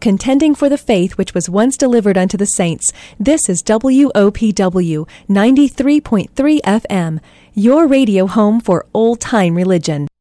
contending for the faith which was once delivered unto the saints. This is WOPW 93.3 FM, your radio home for old-time religion.